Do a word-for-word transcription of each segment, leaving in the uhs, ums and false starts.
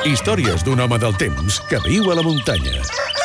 Històries d'un home del temps que viu a la muntanya.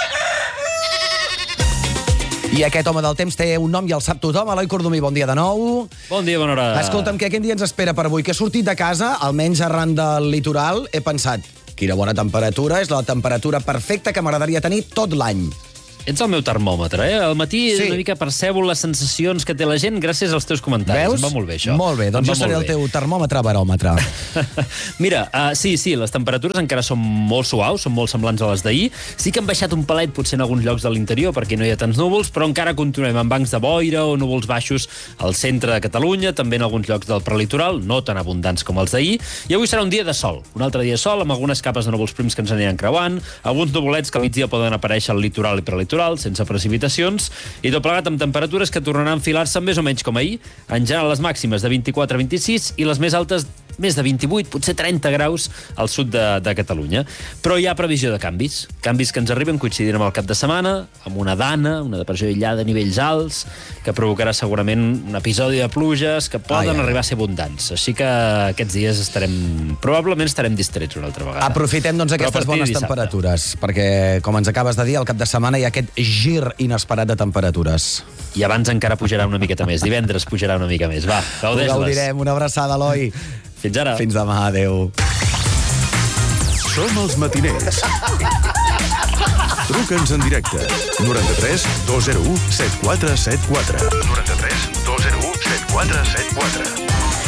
I aquest home del temps té un nom i el sap tothom. Eloi Cordomí, bon dia de nou. Bon dia, bona hora. Escolta'm, que quin dia ens espera per avui? Que he sortit de casa, almenys arran del litoral, he pensat, quina bona temperatura, és la temperatura perfecta que m'agradaria tenir tot l'any. Ets el meu termòmetre, eh? Al matí Sí. una mica percebo les sensacions que té la gent gràcies als teus comentaris. Veus? Em va molt bé, això. Molt bé, doncs Em jo va seré molt el bé. teu termòmetre baròmetre. Mira, uh, sí, sí, les temperatures encara són molt suaus, són molt semblants a les d'ahir. Sí que han baixat un palet, potser en alguns llocs de l'interior, perquè no hi ha tants núvols, però encara continuem amb bancs de boira o núvols baixos al centre de Catalunya, també en alguns llocs del prelitoral, no tan abundants com els d'ahir. I avui serà un dia de sol, un altre dia de sol, amb algunes capes de núvols prims que ens aniran creuant, alguns nuvolets que al migdia poden aparèixer al litoral i prelitoral, sense precipitacions, i tot plegat amb temperatures que tornaran a enfilar-se més o menys com ahir. En general, les màximes de vint-i-quatre a vint-i-sis i les més altes més de vint-i-vuit, potser trenta graus al sud de, de Catalunya. Però hi ha previsió de canvis. Canvis que ens arriben coincidint amb el cap de setmana, amb una dana, una depressió aïllada a nivells alts, que provocarà segurament un episodi de pluges que poden ai, ai. arribar a ser abundants. Així que aquests dies estarem... probablement estarem distrets una altra vegada. Aprofitem, doncs, Però a aquestes partir de bones dissabte. temperatures, perquè, com ens acabes de dir, al cap de setmana hi ha aquest gir inesperat de temperatures. I abans encara pujarà una miqueta més. Divendres pujarà una mica més. Va, Ho gaudeix-les. gaudirem. Una abraçada, Eloi. Fins ara. Fins demà, adéu. Som els matiners. Truca'ns en directe. noranta-tres dos zero u set quatre set quatre. noranta-tres dos zero u set quatre set quatre.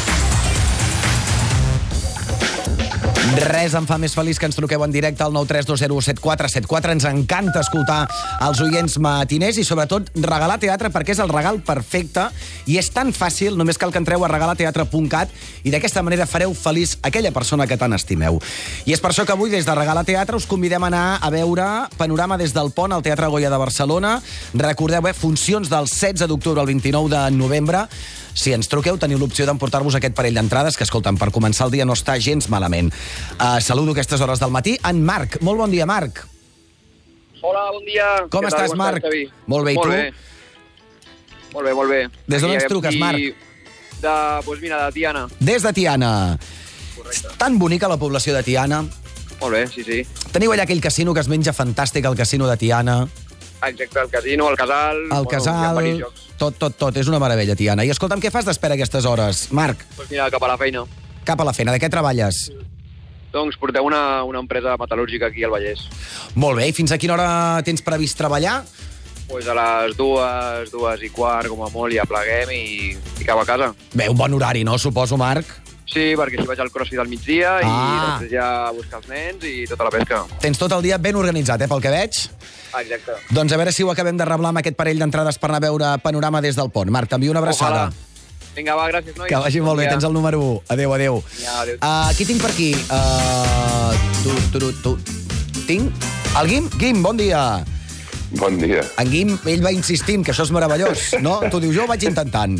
Res em fa més feliç que ens truqueu en directe al nou tres dos zero u set quatre set quatre. Ens encanta escoltar els oients matiners i, sobretot, regalar teatre, perquè és el regal perfecte i és tan fàcil, només cal que entreu a regalateatre punt cat i d'aquesta manera fareu feliç aquella persona que tant estimeu. I és per això que avui, des de Regalar Teatre, us convidem a anar a veure Panorama des del Pont al Teatre Goya de Barcelona. Recordeu, eh, funcions del setze d'octubre al vint-i-nou de novembre. Si ens truqueu, teniu l'opció d'emportar-vos aquest parell d'entrades que, escolta'm, per començar el dia no està gens malament. Uh, saludo a aquestes hores del matí. En Marc. Molt bon dia, Marc. Hola, bon dia. Com Què tal, estàs, Marc? Xavi? Molt bé, i molt tu? Bé. Molt bé, molt bé. Des d'on Aquí, ens truques, aquí, Marc? De, doncs mira, de Tiana. Des de Tiana. Correcte. És tan bonica la població de Tiana. Molt bé, sí, sí. Teniu allà aquell casino que es menja fantàstic, el casino de Tiana. Exacte, el casino, el casal... El bueno, casal... hi ha diversos jocs. Tot, tot, tot. És una meravella, Tiana. I escolta'm, què fas d'espera a aquestes hores? Marc, Doncs mira, cap a la feina. cap a la feina. De què treballes? Doncs porteu una, una empresa metal·lúrgica aquí al Vallès. Molt bé. I fins a quina hora tens previst treballar? Pues a les dues, dues i quart, com a molt, ja pleguem i, i cap a casa. Bé, un bon horari, no? Suposo, Marc. Sí, perquè si vaig al crossfit al migdia Ah. i després ja a buscar els nens i tota la pesca. Tens tot el dia ben organitzat, eh, pel que veig. Exacte. Doncs a veure si ho acabem de reblar amb aquest parell d'entrades per anar a veure Panorama des del Pont. Marc, t'envio una abraçada. Ojalà. Vinga, va, gràcies, nois. Que vagi molt bé, Bon dia. tens el número u. Adéu, adéu. Ja, adéu. Uh, qui tinc per aquí? Uh, tu, tu, tu, tu. Tinc? El Guim? Guim, bon dia. Bon dia. En Guim, ell va insistint que això és meravellós, no? Tu dius, jo ho vaig intentant.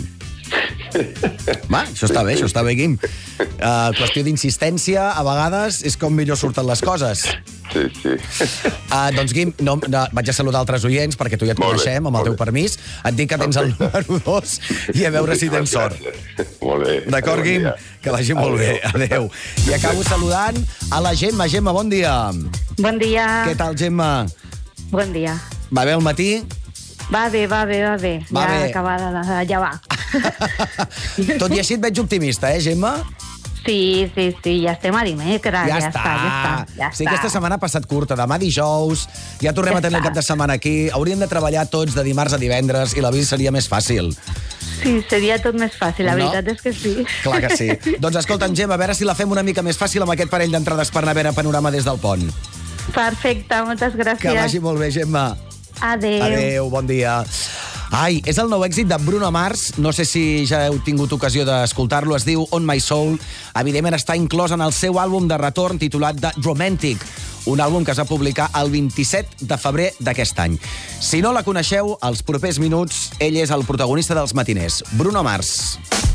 Va, això està bé, això està bé, Guim. Uh, qüestió d'insistència, a vegades, és com millor surten les coses. Sí, sí. Uh, doncs, Guim, no, no, vaig a saludar altres oients, perquè tu ja et Molt bé, coneixem, amb el molt teu bé. permís. Et dic que tens el número dos i a veure si tens sort. Gràcies. Molt bé. D'acord, Bon Guim? dia. Que vagi molt bé. Adéu. I acabo saludant a la Gemma. Gemma, bon dia. Bon dia. Què tal, Gemma? Bon dia. Va bé el matí? Va bé, va bé, va bé. Va ja bé. acabada de llevar. Tot i així et veig optimista, eh, Gemma? Sí, sí, sí, ja estem a dimecres. Ja, Ja, està. està, ja està. Ja sí, està. aquesta setmana ha passat curta. Demà dijous, ja tornem Ja a tenir el està. cap de setmana aquí. Hauríem de treballar tots de dimarts a divendres i la vida seria més fàcil. Sí, seria tot més fàcil, la No? veritat és que sí. Clar que sí. Doncs escolta'm, Gemma, a veure si la fem una mica més fàcil amb aquest parell d'entrades per anar a veure Panorama des del Pont. Perfecte, moltes gràcies. Que vagi molt bé, Gemma. Adéu. Adéu, bon dia. Ai, és el nou èxit de Bruno Mars. No sé si ja heu tingut ocasió d'escoltar-lo. Es diu On My Soul. Evidentment està inclòs en el seu àlbum de retorn titulat The Romantic, un àlbum que es va publicar el vint-i-set de febrer d'aquest any. Si no la coneixeu, als propers minuts, ell és el protagonista dels matiners, Bruno Mars.